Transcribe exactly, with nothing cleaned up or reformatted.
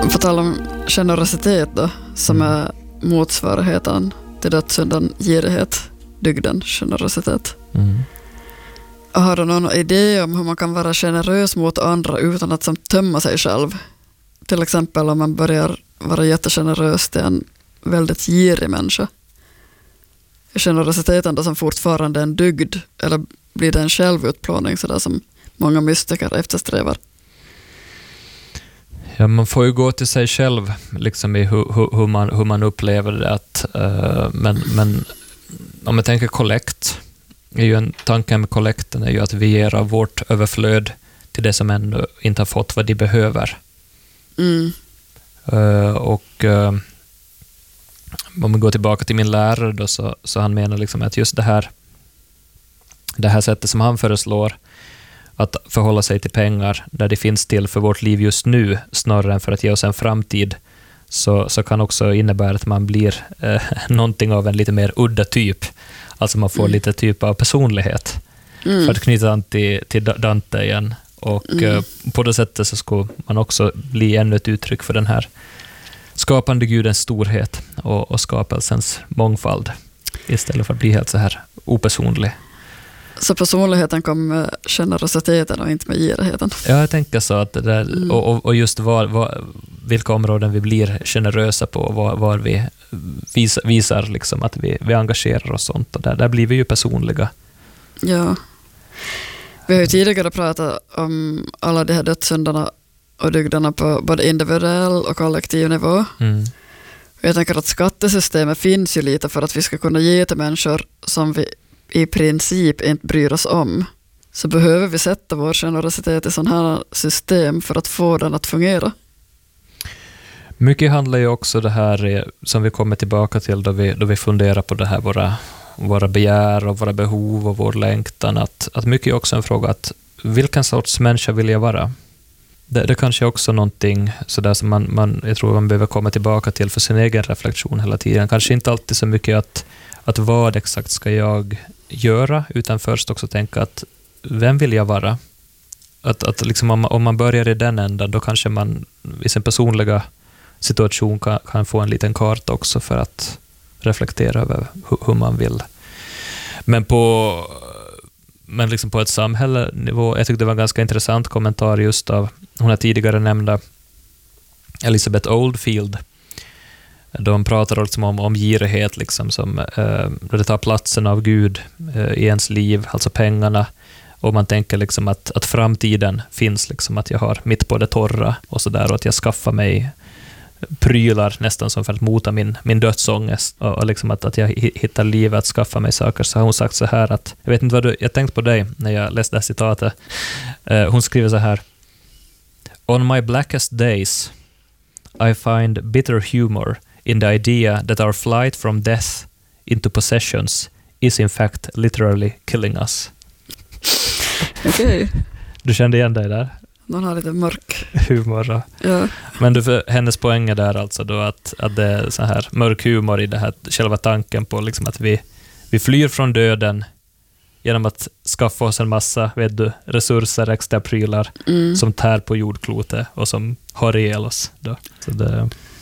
På tal om generositet då, som Mm. är motsvarigheten till dödssynden girighet, dygden generositet. Mm. Har du någon idé om hur man kan vara generös mot andra utan att som tömma sig själv? Till exempel om man börjar vara jättegenerös till en väldigt girig människa. Är generositeten då som fortfarande en dygd, eller blir det en självutplåning sådär som många mystiker eftersträvar? Ja, man får ju gå till sig själv liksom i hur, hur, hur, man, hur man upplever det. Att, uh, men, men om jag tänker kollekt, är ju en tanke med kollekten är ju att vi ger av vårt överflöd till det som ännu inte har fått vad de behöver. Mm. Uh, och uh, om vi går tillbaka till min lärare då, så, så han menar liksom att just det här det här sättet som han föreslår att förhålla sig till pengar där det finns till för vårt liv just nu snarare än för att ge oss en framtid, så, så kan också innebära att man blir eh, någonting av en lite mer udda typ. Alltså man får mm. lite typ av personlighet. Mm. För att knyta an till, till Dante igen. Och mm. eh, på det sättet så ska man också bli ännu ett uttryck för den här skapande gudens storhet och, och skapelsens mångfald istället för att bli helt så här opersonlig. Så personligheten kommer med generositeten och inte med girigheten? Ja, jag tänker så. Att det där, mm. och, och just var, var, vilka områden vi blir generösa på, var, var vi visar, visar liksom att vi, vi engagerar oss sånt. Och där, där blir vi ju personliga. Ja. Vi har ju tidigare pratat om alla de här dödssynderna och dygderna på både individuell och kollektiv nivå. Mm. Jag tänker att skattesystemet finns ju lite för att vi ska kunna ge till människor som vi i princip inte bryr oss om. Så behöver vi sätta vår generositet i sådana här system för att få den att fungera. Mycket handlar ju också det här som vi kommer tillbaka till då vi, då vi funderar på det här våra, våra begär och våra behov och vår längtan. Att, att mycket är också en fråga att vilken sorts människa vill jag vara? Det, det kanske är också någonting så där som man, man, jag tror man behöver komma tillbaka till för sin egen reflektion hela tiden. Kanske inte alltid så mycket att, att vad exakt ska jag göra, utan först också tänka att vem vill jag vara? Att, att liksom om, om man börjar i den änden, då kanske man i sin personliga situation kan, kan få en liten karta också för att reflektera över hur, hur man vill. Men på men liksom på ett samhällenivå, jag tyckte det var en ganska intressant kommentar just av hon har tidigare nämnda Elizabeth Oldfield. De pratar liksom om, om girighet liksom, som eh, det tar platsen av Gud eh, i ens liv, alltså pengarna, och man tänker liksom att, att framtiden finns, liksom, att jag har mitt på det torra och sådär, och att jag skaffar mig prylar nästan som för att mota min, min dödsångest, och, och liksom att, att jag hittar livet att skaffa mig saker. Så har hon sagt så här att, jag vet inte vad du, jag tänkte på dig när jag läste det här citatet. Eh, hon skriver så här: On my blackest days I find bitter humor in the idea that our flight from death into possessions is in fact literally killing us. Okej. Okay. Du kände igen dig där? Någon har lite mörk humor. Ja. Men du, för hennes poäng är där alltså då att, att det är så här mörk humor i det här själva tanken på liksom att vi, vi flyr från döden genom att skaffa oss en massa, vet du, resurser, extra prylar mm. som tär på jordklotet och som har ihjäl oss då. Så det